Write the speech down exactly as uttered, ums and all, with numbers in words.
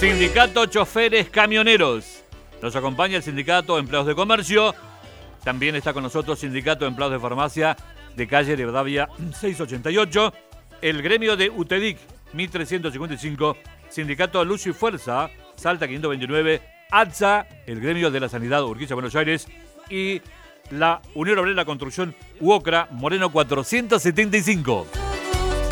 Sindicato Choferes Camioneros. Nos acompaña el Sindicato Empleados de Comercio. También está con nosotros Sindicato Empleados de Farmacia de calle Rivadavia seiscientos ochenta y ocho. El gremio de UTEDIC mil trescientos cincuenta y cinco. Sindicato Luz y Fuerza Salta quinientos veintinueve. ATSA, el gremio de la Sanidad Urquiza Buenos Aires. Y la Unión Obrera Construcción UOCRA Moreno cuatrocientos setenta y cinco.